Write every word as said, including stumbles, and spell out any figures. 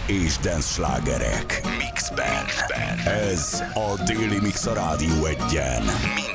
és dance slágerek Mixben. Ez a Déli Mix a Rádió Egyen.